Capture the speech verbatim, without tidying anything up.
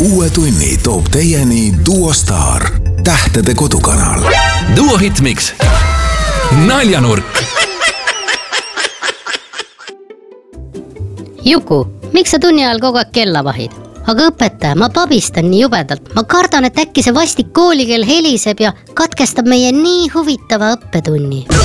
uue tunni toob teieni Duo Star, tähtede kodukanal. Duo Hitmix, naljanurk. Juku, miks sa tunni ajal kogu aeg kella vahid? Aga õpetaja, ma pabistan nii jubedalt. Ma kardan, et äkki see vastik koolikeel heliseb ja katkestab meie nii huvitava õppetunni.